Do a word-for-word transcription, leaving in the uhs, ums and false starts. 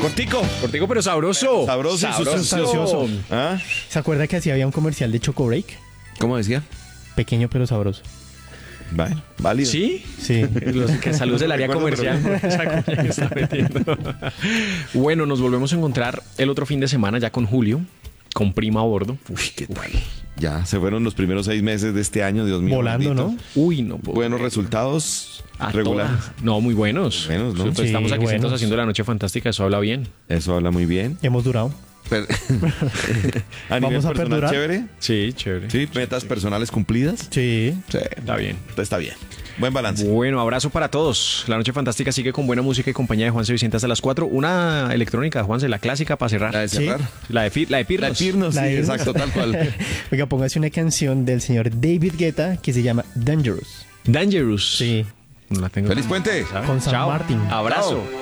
Cortico. Cortico, pero sabroso. Sabroso y sustancioso. ¿Ah? ¿Se acuerda que así había un comercial de Choco Break? ¿Cómo decía? Pequeño pero sabroso. Vale, válido. ¿Sí? Sí. Los que saludos del área Recuerdo, comercial. Esa cuña que está metiendo. Bueno, nos volvemos a encontrar el otro fin de semana ya con Julio, con Prima a bordo. Uy, qué tal. Ya se fueron los primeros seis meses de este año, Dios mío. Volando, bendito. ¿no? Uy, no puedo. Buenos resultados. A Regulares. toda. No, muy buenos. Muy buenos, ¿no? Pues Sí, estamos aquí buenos. sentos haciendo la noche fantástica, eso habla bien. Eso habla muy bien. Hemos durado. Pero- a nivel Vamos a personal, perdurar. chévere. Sí, chévere. Sí, metas personales cumplidas. Sí. Sí, Está bien. está bien. Buen balance. Bueno, abrazo para todos. La noche fantástica sigue con buena música y compañía de Juanse Vicente hasta las cuatro. Una electrónica de Juanse, la clásica para cerrar. La de Sí. cerrar. La de, Fir- la de La Pirnos. de Pirnos, sí, La de Pirnos. exacto, tal cual. Oiga, póngase una canción del señor David Guetta que se llama Dangerous. Dangerous. Sí. No la tengo. Feliz puente. ¿Sabes? Con San Chao. Martín. Abrazo. Chao.